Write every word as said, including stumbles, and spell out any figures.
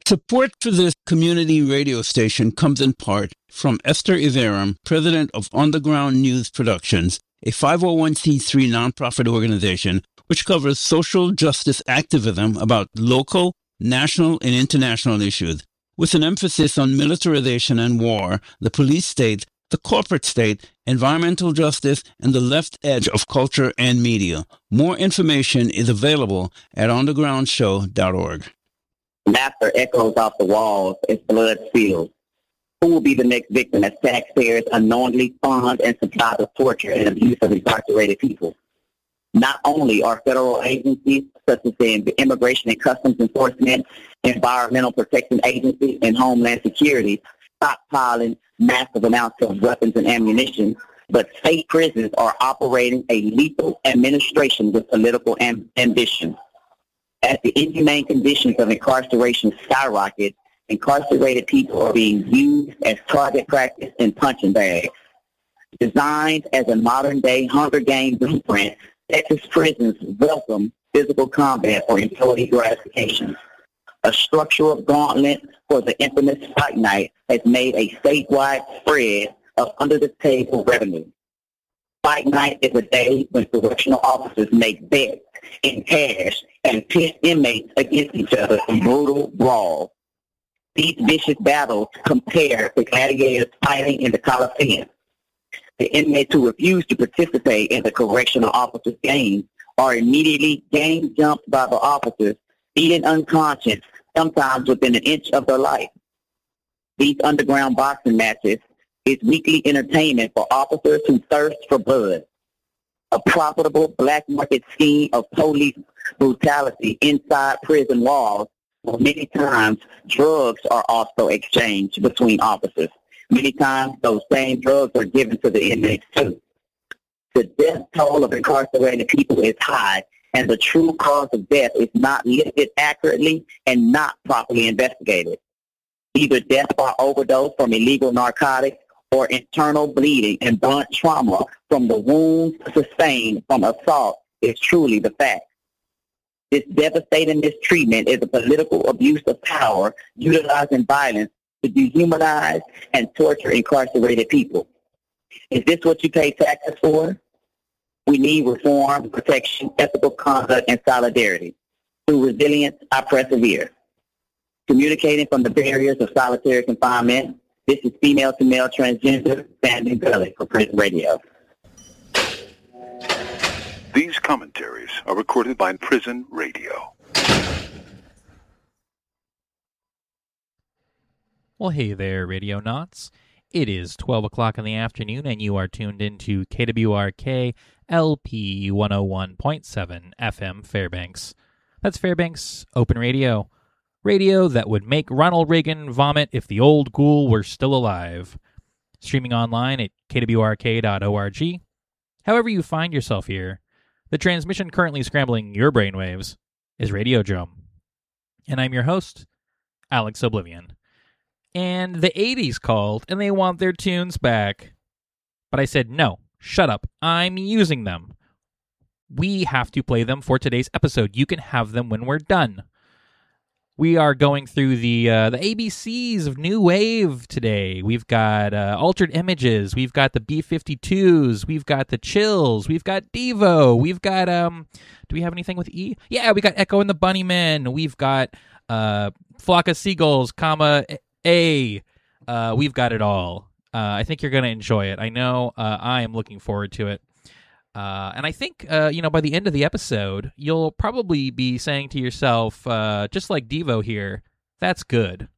Support for this community radio station comes in part from Esther Iverum, president of Underground News Productions, a five oh one c three nonprofit organization which covers social justice activism about local, national, and international issues, with an emphasis on militarization and war, the police state, the corporate state, environmental justice, and the left edge of culture and media. More information is available at underground show dot org. Laughter echoes off the walls as blood spills. Who will be the next victim as taxpayers unknowingly fund and supply the torture and abuse of incarcerated people? Not only are federal agencies such as the Immigration and Customs Enforcement, Environmental Protection Agency, and Homeland Security stockpiling massive amounts of weapons and ammunition, but state prisons are operating a lethal administration with political am- ambition. As the inhumane conditions of incarceration skyrocket, incarcerated people are being used as target practice and punching bags. Designed as a modern-day Hunger Games blueprint, Texas prisons welcome physical combat for employee gratification. A structural gauntlet for the infamous Fight Night has made a statewide spread of under-the-table revenue. Fight Night is a day when correctional officers make bets in cash and pit inmates against each other in brutal brawls. These vicious battles compare to gladiators fighting in the Coliseum. The inmates who refuse to participate in the correctional officers' games are immediately gang jumped by the officers, beaten unconscious, sometimes within an inch of their life. These underground boxing matches is weekly entertainment for officers who thirst for blood. A profitable black market scheme of police brutality inside prison walls, where many times drugs are also exchanged between officers. Many times those same drugs are given to the inmates too. The death toll of incarcerated people is high, and the true cause of death is not listed accurately and not properly investigated. Either death by overdose from illegal narcotics or internal bleeding and blunt trauma from the wounds sustained from assault is truly the fact. This devastating mistreatment is a political abuse of power, utilizing violence to dehumanize and torture incarcerated people. Is this what you pay taxes for? We need reform, protection, ethical conduct, and solidarity. Through resilience, I persevere. Communicating from the barriers of solitary confinement, this is female-to-male transgender Sandy Gully for Prison Radio. These commentaries are recorded by Prison Radio. Well, hey there, Radio Knots. It is twelve o'clock in the afternoon, and you are tuned into K W R K L P one oh one point seven F M Fairbanks. That's Fairbanks Open Radio. Radio that would make Ronald Reagan vomit if the old ghoul were still alive. Streaming online at k w r k dot org. However you find yourself here, the transmission currently scrambling your brainwaves is Radio Drum. And I'm your host, Alex Oblivion. And the eighties called, and they want their tunes back. But I said, no, shut up. I'm using them. We have to play them for today's episode. You can have them when we're done. We are going through the uh, the A B Cs of New Wave today. We've got uh, Altered Images. We've got the B fifty-twos. We've got the Chills. We've got Devo. We've got, um, do we have anything with E? Yeah, we got Echo and the Bunnymen. We've got uh, Flock of Seagulls, comma, A. Uh, we've got it all. Uh, I think you're going to enjoy it. I know uh, I am looking forward to it. Uh, and I think, uh, you know, by the end of the episode, you'll probably be saying to yourself, uh, just like Devo here, that's good.